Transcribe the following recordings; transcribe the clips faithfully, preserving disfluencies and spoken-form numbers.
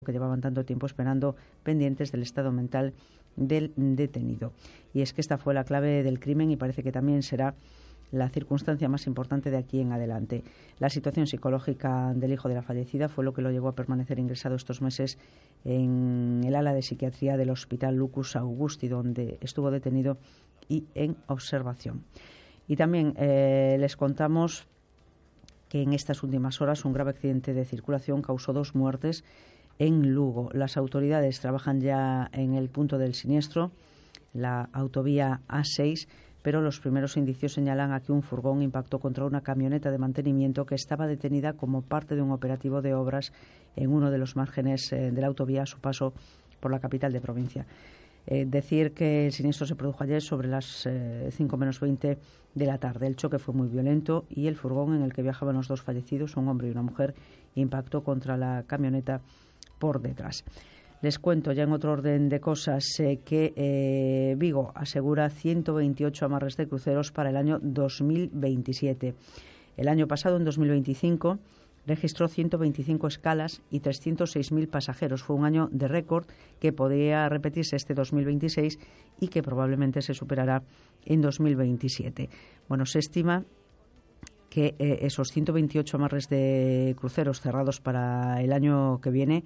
que llevaban tanto tiempo esperando, pendientes del estado mental del detenido. Y es que esta fue la clave del crimen y parece que también será la circunstancia más importante de aquí en adelante. La situación psicológica del hijo de la fallecida fue lo que lo llevó a permanecer ingresado estos meses en el ala de psiquiatría del Hospital Lucus Augusti, donde estuvo detenido y en observación. Y también eh, les contamos que en estas últimas horas un grave accidente de circulación causó dos muertes en Lugo. Las autoridades trabajan ya en el punto del siniestro, la autovía A seis, pero los primeros indicios señalan a que un furgón impactó contra una camioneta de mantenimiento que estaba detenida como parte de un operativo de obras en uno de los márgenes eh, de la autovía a su paso por la capital de provincia. Eh, decir que el siniestro se produjo ayer sobre las eh, cinco menos veinte de la tarde. El choque fue muy violento y el furgón en el que viajaban los dos fallecidos, un hombre y una mujer, impactó contra la camioneta por detrás. Les cuento ya en otro orden de cosas eh, que eh, Vigo asegura ciento veintiocho amarres de cruceros para el año dos mil veintisiete. El año pasado, en dos mil veinticinco, registró ciento veinticinco escalas y trescientos seis mil pasajeros. Fue un año de récord que podría repetirse este dos mil veintiséis y que probablemente se superará en dos mil veintisiete. Bueno, se estima que eh, esos ciento veintiocho amarres de cruceros cerrados para el año que viene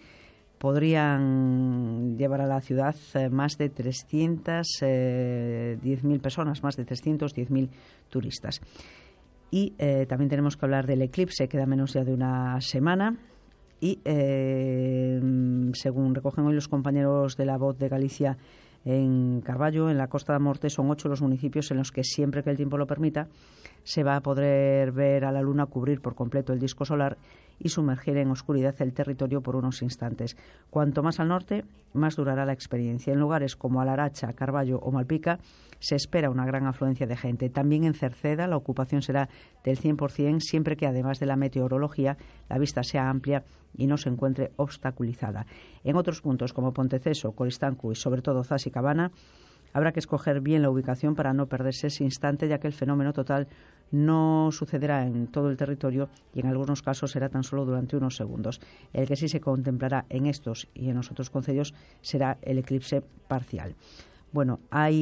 podrían llevar a la ciudad eh, más de trescientas diez mil personas, más de trescientos diez mil turistas. Y eh, también tenemos que hablar del eclipse, queda menos ya de una semana y eh, según recogen hoy los compañeros de La Voz de Galicia en Carballo, en la Costa da Morte, son ocho los municipios en los que siempre que el tiempo lo permita se va a poder ver a la luna cubrir por completo el disco solar y sumergir en oscuridad el territorio por unos instantes. Cuanto más al norte, más durará la experiencia. En lugares como Alaracha, Carballo o Malpica se espera una gran afluencia de gente. También en Cerceda la ocupación será del cien por ciento, siempre que además de la meteorología la vista sea amplia y no se encuentre obstaculizada. En otros puntos como Ponteceso, Coristanco y sobre todo Zas y Cabana habrá que escoger bien la ubicación para no perderse ese instante, ya que el fenómeno total no sucederá en todo el territorio y en algunos casos será tan solo durante unos segundos. El que sí se contemplará en estos y en los otros concellos será el eclipse parcial. Bueno,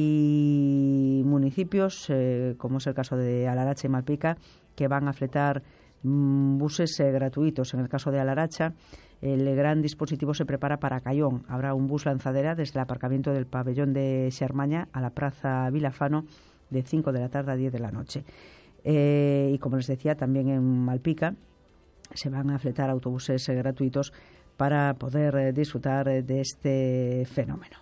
hay municipios, eh, como es el caso de Alaracha y Malpica, que van a fletar mmm, buses eh, gratuitos. En el caso de Alaracha, el gran dispositivo se prepara para Cayón. Habrá un bus lanzadera desde el aparcamiento del pabellón de Xermaña a la Plaza Vilafano de cinco de la tarde a diez de la noche. Eh, y como les decía, también en Malpica se van a fletar autobuses eh, gratuitos para poder eh, disfrutar eh, de este fenómeno.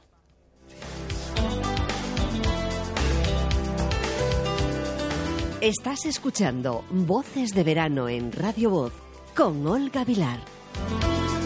Estás escuchando Voces de Verano en Radio Voz con Olga Vilar.